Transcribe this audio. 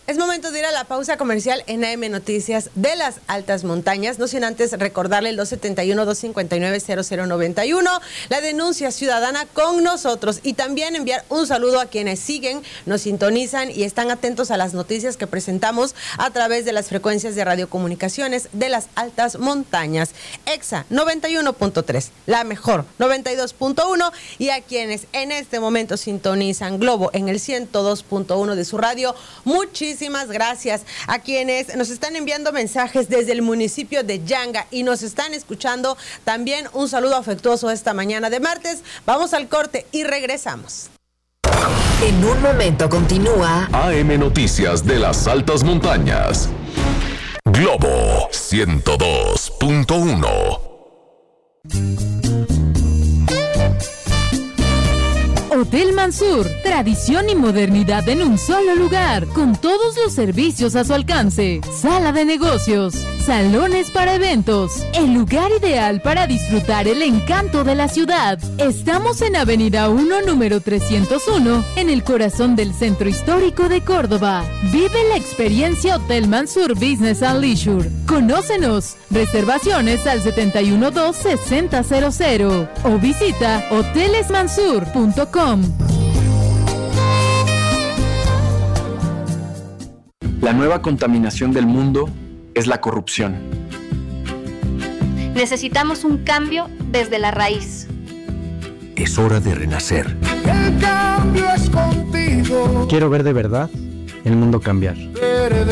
Es momento de ir a la pausa comercial en AM Noticias de las Altas Montañas, no sin antes recordarle el 271-259-0091, la denuncia ciudadana con nosotros, y también enviar un saludo a quienes siguen, nos sintonizan y están atentos a las noticias que presentamos a través de las frecuencias de radiocomunicaciones de las Altas Montañas. EXA 91.3, la mejor 92.1, y a quienes en este momento sintonizan Globo en el 102.1 de su radio, muchísimas gracias. A quienes nos están enviando mensajes desde el municipio de Yanga y nos están escuchando, también un saludo afectuoso esta mañana de martes. Vamos al corte y regresamos. En un momento continúa AM Noticias de las Altas Montañas. Globo 102.1. Hotel Mansur, tradición y modernidad en un solo lugar, con todos los servicios a su alcance. Sala de negocios, salones para eventos, el lugar ideal para disfrutar el encanto de la ciudad. Estamos en Avenida 1, número 301, en el corazón del centro histórico de Córdoba. Vive la experiencia Hotel Mansur Business and Leisure. Conócenos. Reservaciones al 712-6000 o visita hotelesmansur.com. La nueva contaminación del mundo es la corrupción. Necesitamos un cambio desde la raíz. Es hora de renacer. El cambio es contigo. Quiero ver de verdad el mundo cambiar.